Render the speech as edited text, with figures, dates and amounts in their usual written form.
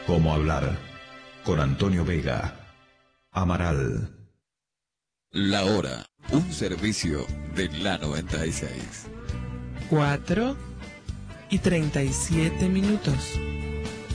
Cómo hablar con Antonio Vega. Amaral. La hora, un servicio de la 96. 4:37.